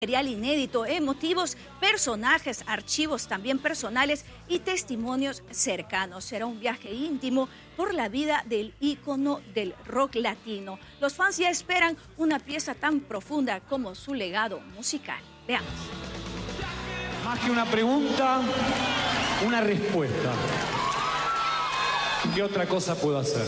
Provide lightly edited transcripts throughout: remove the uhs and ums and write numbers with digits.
Material inédito, emotivos, personajes, archivos también personales y testimonios cercanos. Será un viaje íntimo por la vida del ícono del rock latino. Los fans ya esperan una pieza tan profunda como su legado musical. Veamos. Más que una pregunta, una respuesta. ¿Qué otra cosa puedo hacer?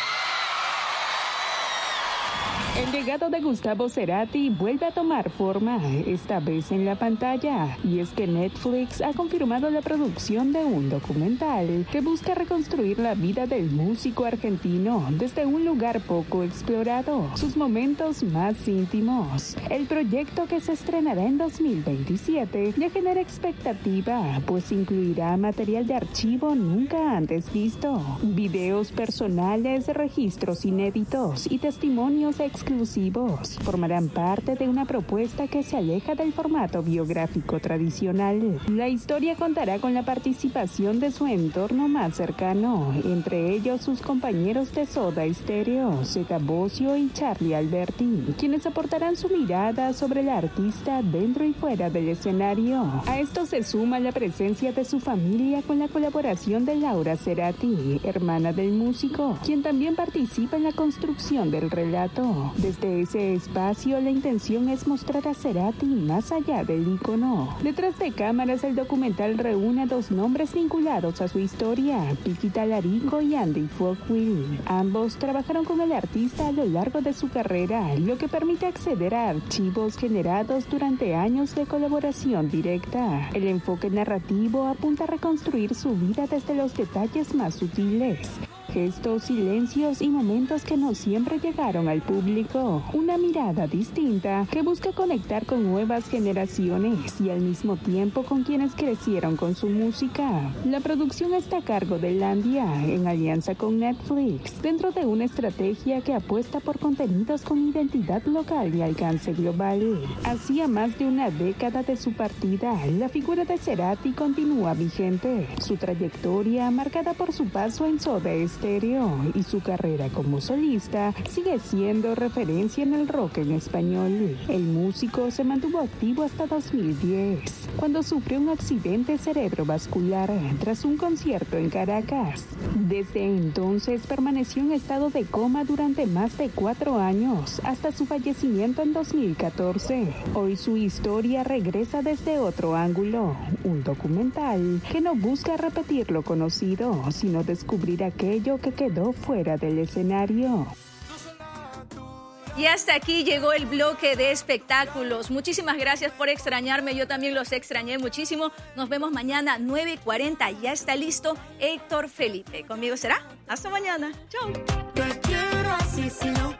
El legado de Gustavo Cerati vuelve a tomar forma, esta vez en la pantalla, y es que Netflix ha confirmado la producción de un documental que busca reconstruir la vida del músico argentino desde un lugar poco explorado, sus momentos más íntimos. El proyecto, que se estrenará en 2027, ya genera expectativa, pues incluirá material de archivo nunca antes visto, videos personales, registros inéditos y testimonios exclusivos. Formarán parte de una propuesta que se aleja del formato biográfico tradicional. La historia contará con la participación de su entorno más cercano, entre ellos sus compañeros de Soda Stereo, Zeta Bosio y Charly Alberti, quienes aportarán su mirada sobre el artista dentro y fuera del escenario. A esto se suma la presencia de su familia con la colaboración de Laura Cerati, hermana del músico, quien también participa en la construcción del relato. Desde ese espacio, la intención es mostrar a Cerati más allá del ícono. Detrás de cámaras, el documental reúne a dos nombres vinculados a su historia, Piki Talarico y Andy Folkwill. Ambos trabajaron con el artista a lo largo de su carrera, lo que permite acceder a archivos generados durante años de colaboración directa. El enfoque narrativo apunta a reconstruir su vida desde los detalles más sutiles, gestos, silencios y momentos que no siempre llegaron al público. Una mirada distinta que busca conectar con nuevas generaciones y al mismo tiempo con quienes crecieron con su música. La producción está a cargo de Landia, en alianza con Netflix, dentro de una estrategia que apuesta por contenidos con identidad local y alcance global. Hacía más de una década de su partida, la figura de Cerati continúa vigente. Su trayectoria, marcada por su paso en Soda Stereo y su carrera como solista, sigue siendo referencia en el rock en español. El músico se mantuvo activo hasta 2010, cuando sufrió un accidente cerebrovascular tras un concierto en Caracas. Desde entonces permaneció en estado de coma durante más de 4 años, hasta su fallecimiento en 2014. Hoy su historia regresa desde otro ángulo, un documental que no busca repetir lo conocido, sino descubrir aquello que quedó fuera del escenario. Y hasta aquí llegó el bloque de espectáculos. Muchísimas gracias por extrañarme. Yo también los extrañé muchísimo. Nos vemos mañana 9:40. Ya está listo Héctor Felipe. Conmigo será. Hasta mañana. Chao. Te quiero así, si no